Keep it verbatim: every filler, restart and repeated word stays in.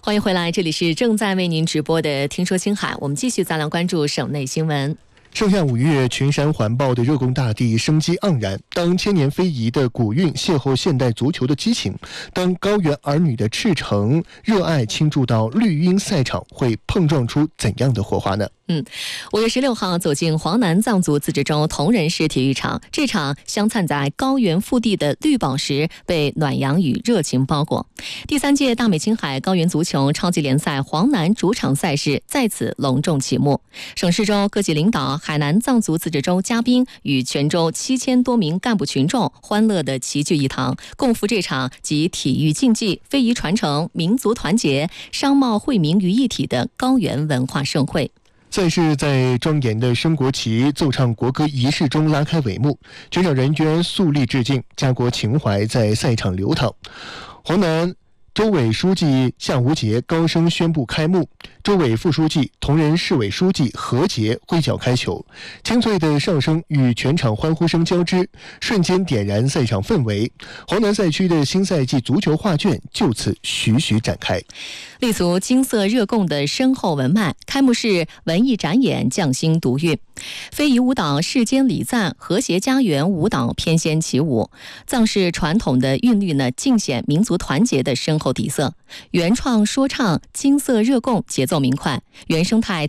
欢迎回来，这里是正在为您直播的听说青海，我们继续再来关注省内新闻。 盛夏五月，群山环抱的热贡大地生机盎然。当千年非遗的古韵邂逅现代足球的激情，当高原儿女的赤诚热爱倾注到绿茵赛场，会碰撞出怎样的火花呢？ 嗯，五月十六号走进黄南藏族自治州铜仁市体育场，这场镶嵌在高原腹地的绿宝石被暖阳与热情包裹。第三届大美青海高原足球超级联赛黄南主场赛事在此隆重启幕。省市州各级领导、海南藏族自治州嘉宾与全州七千多名干部群众欢乐地齐聚一堂，共赴这场集体育竞技、非遗传承、民族团结、商贸惠民于一体的高原文化盛会。 赛事在庄严的升国旗、奏唱国歌仪式中拉开帷幕，全场人员肃立致敬，家国情怀在赛场流淌。黄南州委书记夏无节高声宣布开幕，州委副书记、铜仁市委书记何杰挥脚开球，清脆的哨声与全场欢呼声交织，瞬间点燃赛场氛围。黄南赛区的新赛季足球画卷就此徐徐展开。 立足金色热贡的深厚文脉，开幕式文艺展演匠心独运，非遗舞蹈世间礼赞，和谐家园舞蹈翩跹起舞。藏式传统的韵律呢，尽显民族团结的深厚底色。原创说唱金色热贡节奏明快，原生态